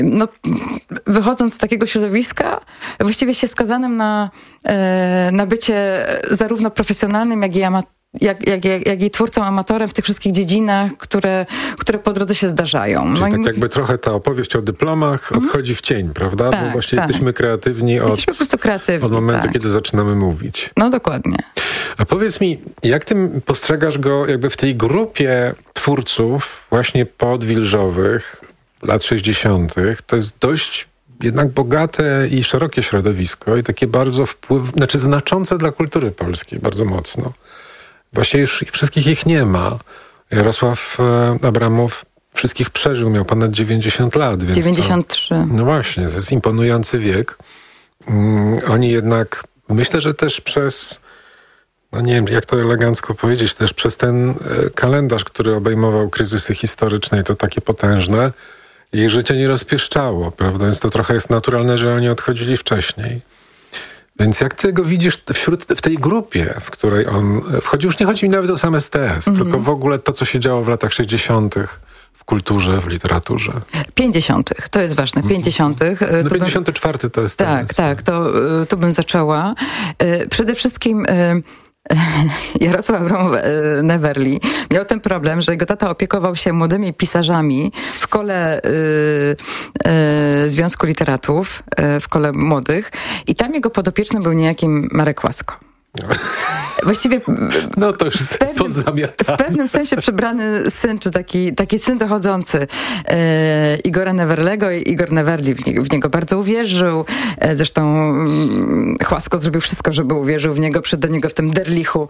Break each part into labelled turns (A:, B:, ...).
A: no, wychodząc z takiego środowiska, właściwie się skazanym na bycie zarówno profesjonalnym, jak i twórcą, amatorem w tych wszystkich dziedzinach, które po drodze się zdarzają.
B: Czyli tak jakby trochę ta opowieść o dyplomach odchodzi w cień, prawda?
A: Tak,
B: bo właśnie jesteśmy kreatywni
A: jesteśmy po prostu kreatywni,
B: od momentu, kiedy zaczynamy mówić.
A: No dokładnie.
B: A powiedz mi, jak ty postrzegasz go jakby w tej grupie twórców właśnie podwilżowych, lat 60. To jest dość jednak bogate i szerokie środowisko i takie bardzo znaczące dla kultury polskiej, bardzo mocno. Właściwie już wszystkich ich nie ma. Jarosław Abramow wszystkich przeżył, miał ponad 90 lat. Więc
A: 93.
B: No właśnie, to jest imponujący wiek. Oni jednak, myślę, że też przez, no nie wiem, jak to elegancko powiedzieć, też przez ten kalendarz, który obejmował kryzysy historyczne i to takie potężne, ich życie nie rozpieszczało, prawda? Więc to trochę jest naturalne, że oni odchodzili wcześniej. Więc jak ty go widzisz w tej grupie, w której on wchodzi, już nie chodzi mi nawet o sam STS, tylko w ogóle to, co się działo w latach 60. w kulturze, w literaturze.
A: 50. To jest ważne. 50.
B: No 54 to jest...
A: Tak, to bym zaczęła. Przede wszystkim... Jarosław Abramow Neverly miał ten problem, że jego tata opiekował się młodymi pisarzami w kole Związku Literatów, w kole młodych i tam jego podopieczny był niejakim Marek Łasko. Właściwie
B: no to już
A: w pewnym sensie przybrany syn, czy taki syn dochodzący Igora Neverlego. Igor Neverly w niego bardzo uwierzył. Zresztą Łasko zrobił wszystko, żeby uwierzył w niego. Przyszedł do niego w tym Derlichu,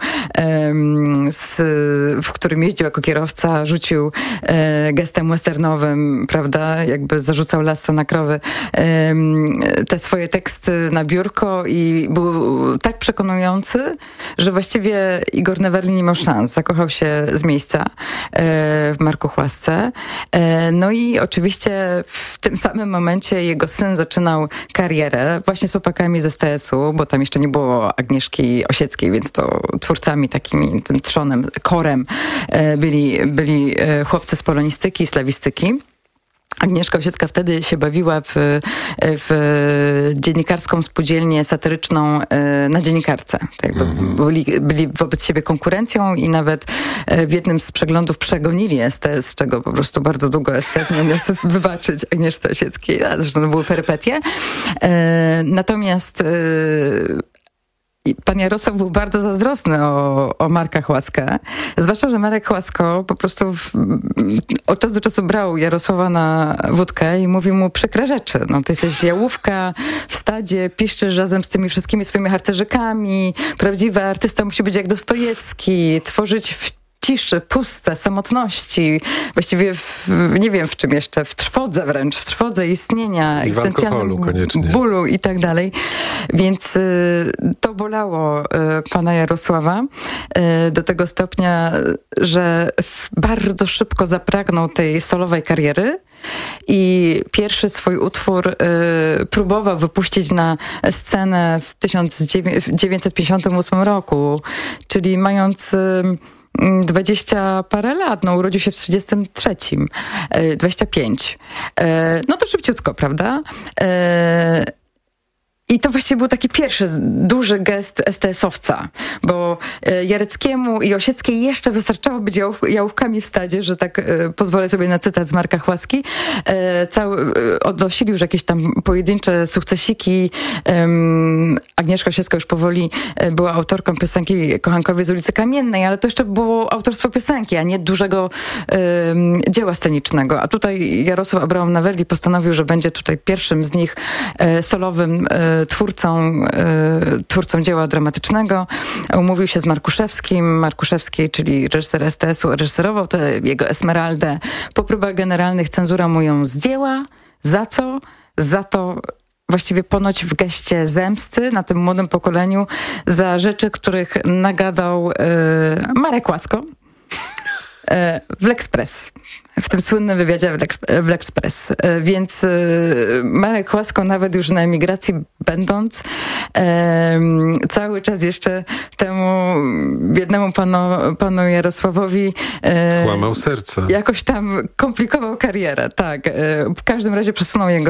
A: w którym jeździł jako kierowca, rzucił gestem westernowym, prawda, jakby zarzucał lasso na krowy, te swoje teksty na biurko i był tak przekonujący, że właściwie Igor Neverly nie miał szans. Zakochał się z miejsca w Marku Chłasce. No i oczywiście w tym samym momencie jego syn zaczynał karierę właśnie z chłopakami z STS-u, bo tam jeszcze nie było Agnieszki Osieckiej, więc to twórcami takimi, tym trzonem, korem byli chłopcy z polonistyki i slawistyki. Agnieszka Osiecka wtedy się bawiła w dziennikarską spółdzielnię satyryczną na Dziennikarce. Tak jakby byli wobec siebie konkurencją i nawet w jednym z przeglądów przegonili STS, czego po prostu bardzo długo STS nie miał sobie wybaczyć Agnieszce Osieckiej. Zresztą to były perypetie. Natomiast pan Jarosław był bardzo zazdrosny o Marka Chłaskę. Zwłaszcza, że Marek Chłasko po prostu od czasu do czasu brał Jarosława na wódkę i mówił mu przykre rzeczy. No, ty jesteś jałówka w stadzie, piszczysz razem z tymi wszystkimi swoimi harcerzykami. Prawdziwy artysta musi być jak Dostojewski, tworzyć w ciszy, pustce, samotności, właściwie nie wiem w czym jeszcze, w trwodze wręcz, w trwodze istnienia, egzystencjalnym bólu i tak dalej. Więc to bolało pana Jarosława do tego stopnia, że bardzo szybko zapragnął tej solowej kariery i pierwszy swój utwór próbował wypuścić na scenę w 1958 roku, czyli mając 20 parę lat, no urodził się w 33, 25. No to szybciutko, prawda? I to właściwie był taki pierwszy duży gest STS-owca, bo Jareckiemu i Osieckiej jeszcze wystarczało być jałówkami w stadzie, że tak pozwolę sobie na cytat z Marka Chłaski. Odnosili już jakieś tam pojedyncze sukcesiki. Agnieszka Osiecka już powoli była autorką piosenki Kochankowie z ulicy Kamiennej, ale to jeszcze było autorstwo piosenki, a nie dużego dzieła scenicznego. A tutaj Jarosław Abramow Neverly postanowił, że będzie tutaj pierwszym z nich solowym twórcą dzieła dramatycznego. Umówił się z Markuszewskim. Markuszewski, czyli reżyser STS-u, reżyserował tę jego Esmeraldę. Po próbach generalnych cenzura mu ją zdjęła. Za co? Za to właściwie ponoć w geście zemsty na tym młodym pokoleniu za rzeczy, których nagadał Marek Łasko. w L'Express. W tym słynnym wywiadzie w L'Express. Więc Marek Łasko, nawet już na emigracji będąc, cały czas jeszcze temu biednemu panu Jarosławowi
B: łamał serce.
A: Jakoś tam komplikował karierę, tak. W każdym razie przesunął jego